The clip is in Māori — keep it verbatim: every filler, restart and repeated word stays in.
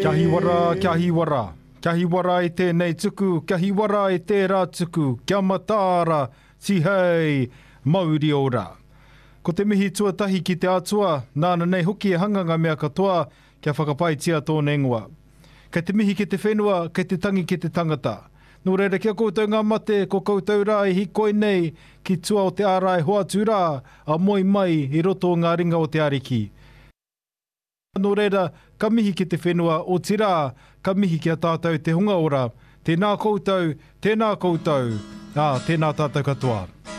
Kia hiwara, kia hiwara. Kia hiwara e tēnei tuku, kia hiwara e tērā tuku, kia mataara, si hei, mauri ora. Ko te mihi tuatahi ki te atua, nāna nei hoki e hanganga mea katoa, kia whakapaitia tōna ingoa. Kei te mihi ki te whenua, kei te tangi ki te tangata. Nō reira kia koutou ngā mate, ko koutou rā e hikoi nei, ki tua o te ārai hoatu rā, a moi mai i roto o ngā ringa o te ariki. Nō reira, ka mihi ki te whenua o tirā, ka mihi ki a tātou te hunga ora. Tēnā koutou, tēnā koutou, ā, tēnā tātou katoa.